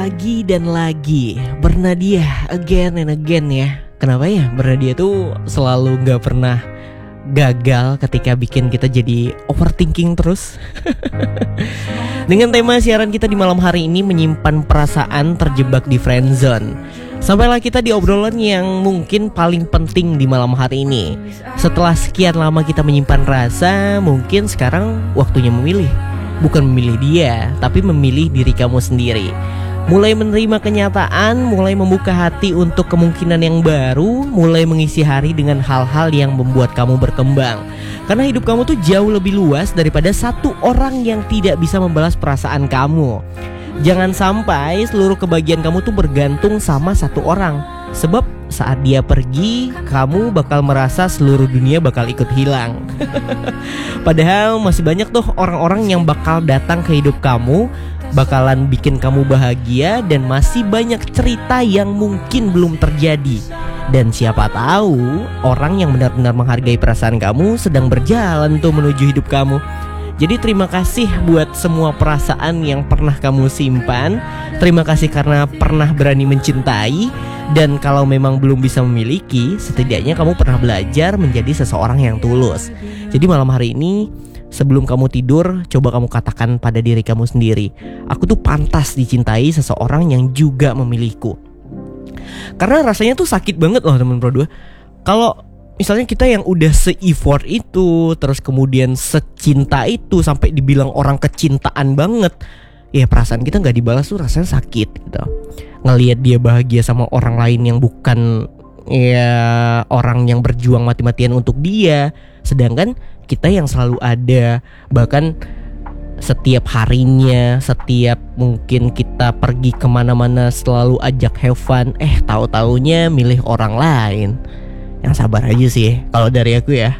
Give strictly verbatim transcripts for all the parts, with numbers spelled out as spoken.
lagi dan lagi Bernadia again and again ya. Kenapa ya Bernadia tuh selalu gak pernah gagal ketika bikin kita jadi overthinking terus. Dengan tema siaran kita di malam hari ini, menyimpan perasaan terjebak di friendzone. Sampailah kita di obrolan yang mungkin paling penting di malam hari ini. Setelah sekian lama kita menyimpan rasa, mungkin sekarang waktunya memilih. Bukan memilih dia, tapi memilih diri kamu sendiri. Mulai menerima kenyataan, mulai membuka hati untuk kemungkinan yang baru, mulai mengisi hari dengan hal-hal yang membuat kamu berkembang. Karena hidup kamu tuh jauh lebih luas daripada satu orang yang tidak bisa membalas perasaan kamu. Jangan sampai seluruh kebahagiaan kamu tuh bergantung sama satu orang. Sebab saat dia pergi, kamu bakal merasa seluruh dunia bakal ikut hilang. Padahal masih banyak tuh orang-orang yang bakal datang ke hidup kamu, bakalan bikin kamu bahagia, dan masih banyak cerita yang mungkin belum terjadi. Dan siapa tahu orang yang benar-benar menghargai perasaan kamu sedang berjalan tuh menuju hidup kamu. Jadi terima kasih buat semua perasaan yang pernah kamu simpan. Terima kasih karena pernah berani mencintai. Dan kalau memang belum bisa memiliki, setidaknya kamu pernah belajar menjadi seseorang yang tulus. Jadi malam hari ini, sebelum kamu tidur, coba kamu katakan pada diri kamu sendiri, aku tuh pantas dicintai seseorang yang juga memilikiku. Karena rasanya tuh sakit banget loh teman Pro dua. Kalau misalnya kita yang udah se-effort itu, terus kemudian secinta itu, sampai dibilang orang kecintaan banget, ya perasaan kita gak dibalas tuh rasanya sakit gitu. Ngelihat dia bahagia sama orang lain yang bukan ya orang yang berjuang mati-matian untuk dia, sedangkan kita yang selalu ada, bahkan setiap harinya, setiap mungkin kita pergi kemana-mana selalu ajak have fun, eh tahu-taunya milih orang lain. Yang sabar aja sih kalau dari aku ya.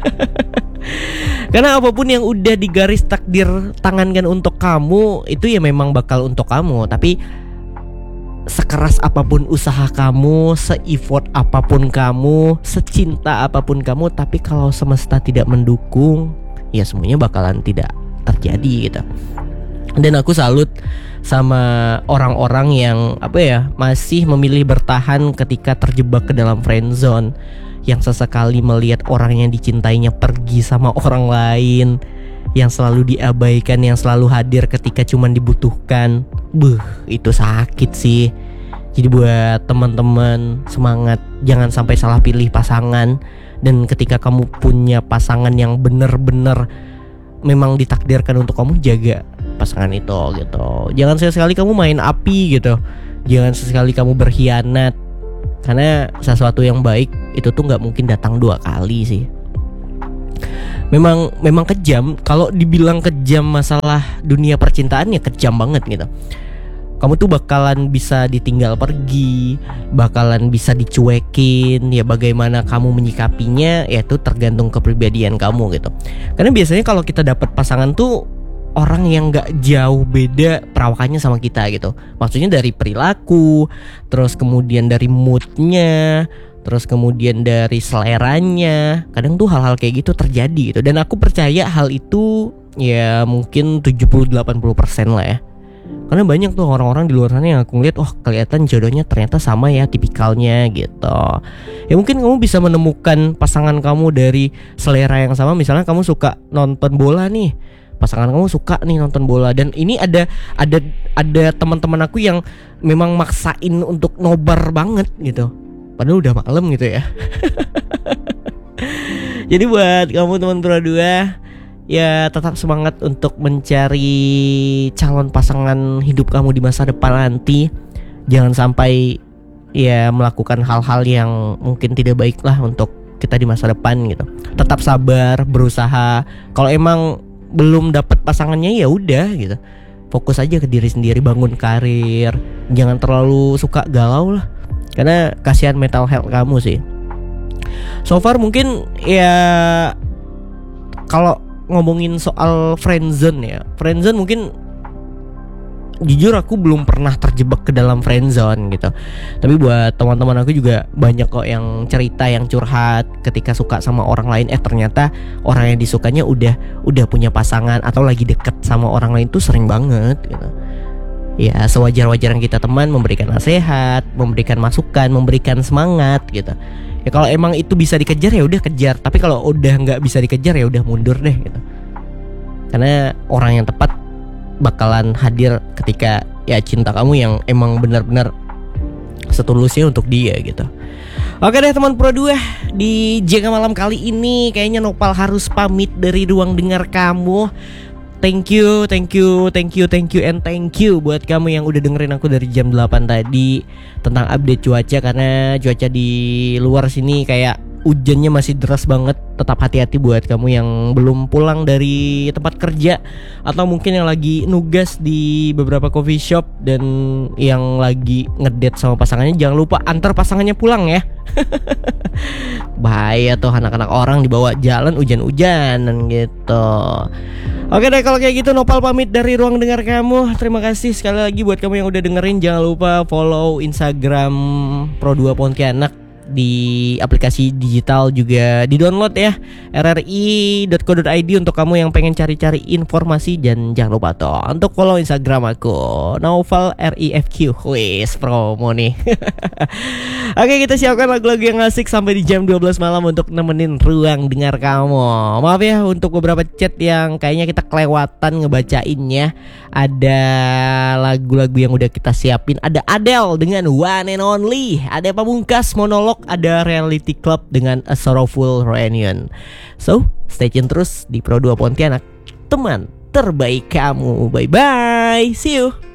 Karena apapun yang udah digaris takdir tangankan untuk kamu, itu ya memang bakal untuk kamu. Tapi sekeras apapun usaha kamu, se-effort apapun kamu, secinta apapun kamu, tapi kalau semesta tidak mendukung, ya semuanya bakalan tidak terjadi gitu. Dan aku salut sama orang-orang yang apa ya, masih memilih bertahan ketika terjebak ke dalam friendzone, yang sesekali melihat orang yang dicintainya pergi sama orang lain, yang selalu diabaikan, yang selalu hadir ketika cuman dibutuhkan. Buh, itu sakit sih. Jadi buat teman-teman, semangat, jangan sampai salah pilih pasangan. Dan ketika kamu punya pasangan yang benar-benar memang ditakdirkan untuk kamu, jaga pasangan itu gitu. Jangan sekali-sekali kamu main api gitu. Jangan sekali kamu berkhianat. Karena sesuatu yang baik itu tuh gak mungkin datang dua kali sih. Memang memang kejam. Kalau dibilang kejam masalah dunia percintaan, ya kejam banget gitu. Kamu tuh bakalan bisa ditinggal pergi, bakalan bisa dicuekin. Ya bagaimana kamu menyikapinya, ya itu tergantung kepribadian kamu gitu. Karena biasanya kalau kita dapat pasangan tuh orang yang gak jauh beda perawakannya sama kita gitu. Maksudnya dari perilaku, terus kemudian dari moodnya, terus kemudian dari seleranya. Kadang tuh hal-hal kayak gitu terjadi gitu. Dan aku percaya hal itu ya mungkin tujuh puluh sampai delapan puluh persen lah ya. Karena banyak tuh orang-orang di luar sana yang aku ngeliat, oh kelihatan jodohnya ternyata sama ya tipikalnya gitu. Ya mungkin kamu bisa menemukan pasangan kamu dari selera yang sama. Misalnya kamu suka nonton bola nih, pasangan kamu suka nih nonton bola. Dan ini ada ada ada teman-teman aku yang memang maksain untuk nobar banget gitu, padahal udah malam gitu ya. Jadi buat kamu teman Pro dua, ya tetap semangat untuk mencari calon pasangan hidup kamu di masa depan nanti. Jangan sampai ya melakukan hal-hal yang mungkin tidak baik lah untuk kita di masa depan gitu. Tetap sabar, berusaha. Kalau emang belum dapat pasangannya, ya udah gitu, fokus aja ke diri sendiri, bangun karir. Jangan terlalu suka galau lah, karena kasihan mental health kamu sih. So far mungkin ya kalau ngomongin soal friendzone ya, friendzone mungkin jujur aku belum pernah terjebak ke dalam friendzone gitu. Tapi buat teman-teman aku juga banyak kok yang cerita, yang curhat ketika suka sama orang lain, eh ternyata orang yang disukanya udah udah punya pasangan atau lagi deket sama orang lain tuh sering banget gitu. Ya sewajar-wajarnya kita teman, memberikan nasihat, memberikan masukan, memberikan semangat gitu. Ya kalau emang itu bisa dikejar ya udah kejar, tapi kalau udah nggak bisa dikejar ya udah mundur deh gitu. Karena orang yang tepat bakalan hadir ketika ya cinta kamu yang emang benar-benar setulusnya untuk dia gitu. Oke deh teman Pro dua, di Jenga malam kali ini kayaknya Nopal harus pamit dari ruang dengar kamu. Thank you, thank you, thank you, thank you, and thank you buat kamu yang udah dengerin aku dari jam delapan tadi tentang update cuaca. Karena cuaca di luar sini kayak hujannya masih deras banget. Tetap hati-hati buat kamu yang belum pulang dari tempat kerja, atau mungkin yang lagi nugas di beberapa coffee shop, dan yang lagi ngedate sama pasangannya, jangan lupa antar pasangannya pulang ya. Bahaya tuh anak-anak orang dibawa jalan hujan-hujanan gitu. Oke deh kalau kayak gitu, Nopal pamit dari ruang dengar kamu. Terima kasih sekali lagi buat kamu yang udah dengerin. Jangan lupa follow Instagram Pro dua Pontianak, di aplikasi digital juga di download ya, r r i dot co dot i d untuk kamu yang pengen cari-cari informasi. Dan jangan lupa tuh untuk follow Instagram aku, Naufal R I F Q. Wis promo nih. Oke, kita siapkan lagu-lagu yang asik sampai di jam dua belas malam untuk nemenin ruang dengar kamu. Maaf ya untuk beberapa chat yang kayaknya kita kelewatan ngebacainnya. Ada lagu-lagu yang udah kita siapin, ada Adele dengan One and Only, ada Pamungkas Monolog, ada Reality Club dengan A Sorrowful Reunion. So, stay tune terus di Pro dua Pontianak, teman terbaik kamu. Bye bye, see you.